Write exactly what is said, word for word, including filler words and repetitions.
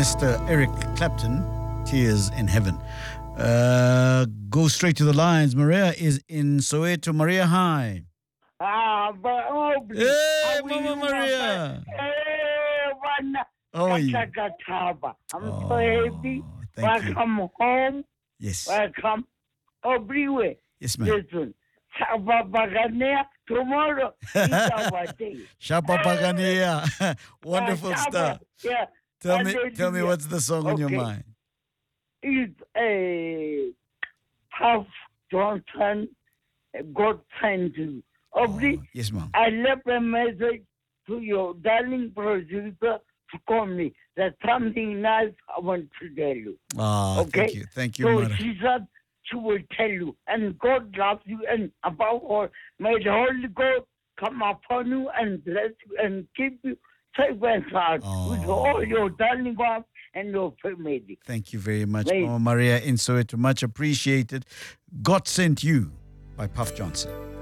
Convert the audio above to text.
Mister Eric Clapton, Tears in Heaven. Uh, go straight to the lines. Maria is in Soweto. Maria, hi. Ah, but oh, Hey, Mama Maria. Hey, one. How are you? I'm Oh, so happy. thank you. Welcome home. Yes. Welcome everywhere. Yes, ma'am. Listen, Sababagania, tomorrow is our day. Shapapagania. Wonderful Yeah, stuff. Yeah. Tell me, Hallelujah. tell me what's the song on your Okay. mind? It's a Puff Johnson, God sent you. Aubrey, Oh, yes, ma'am. I left a message to your darling producer to call me. There's something nice I want to tell you. Ah, Okay? thank you. Thank you, So Mara. she said she will tell you. And God loves you. And above all, may the Holy Ghost come upon you and bless you and keep you safe and sound with Oh. all your darling ones and your family. Thank you very much, Right. Mama Maria in Soweto. Much appreciated. God Sent You by Puff Johnson.